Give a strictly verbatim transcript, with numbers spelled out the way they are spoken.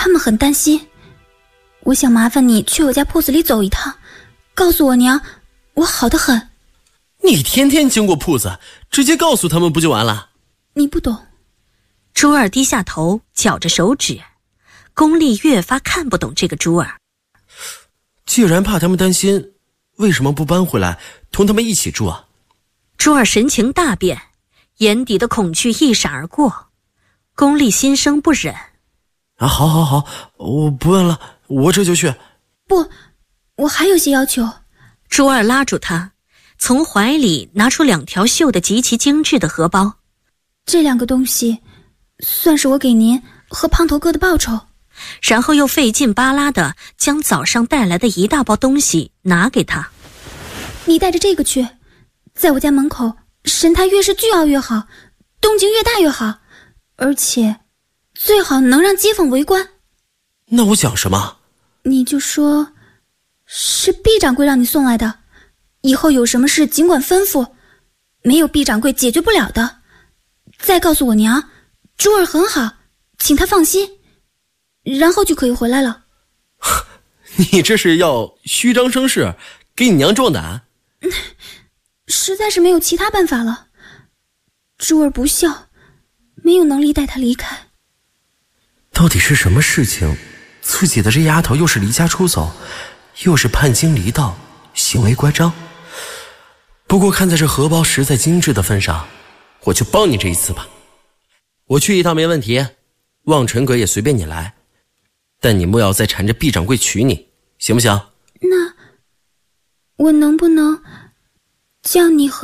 他们很担心。我想麻烦你去我家铺子里走一趟，告诉我娘，我好得很。 你天天经过铺子，直接告诉他们不就完了？ 你不懂。 珠儿低下头，绞着手指。龚丽越发看不懂这个珠儿。 既然怕他们担心，为什么不搬回来同他们一起住啊？ 珠儿神情大变，眼底的恐惧一闪而过。龚丽心生不忍。 啊，好好好，我不问了，我这就去。 不，我还有些要求。 珠儿拉住他，从怀里拿出两条绣得极其精致的荷包。 这两个东西算是我给您和胖头哥的报酬。 然后又费劲巴拉地将早上带来的一大包东西拿给他。 你带着这个去，在我家门口，神态越是倨傲越好，动静越大越好，而且最好能让街坊围观。 那我讲什么？ 你就说是毕掌柜让你送来的，以后有什么事尽管吩咐，没有毕掌柜解决不了的。再告诉我娘，珠儿很好，请她放心，然后就可以回来了。 你这是要虚张声势，给你娘壮胆？ 实在是没有其他办法了。珠儿不孝，没有能力带她离开。 到底是什么事情自己的这丫头又是离家出走，又是叛经离道，行为乖张？不过看在这荷包实在精致的份上，我就帮你这一次吧。我去一趟没问题，望尘阁也随便你来，但你莫要再缠着毕掌柜娶你，行不行？ 那我能不能叫你和